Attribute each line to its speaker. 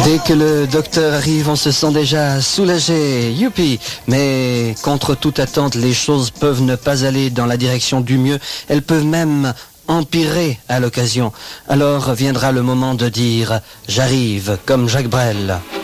Speaker 1: Dès que le docteur arrive, on se sent déjà soulagé, youpi. Mais contre toute attente, les choses peuvent ne pas aller dans la direction du mieux. Elles peuvent même empirer à l'occasion. Alors viendra le moment de dire « J'arrive » comme Jacques Brel.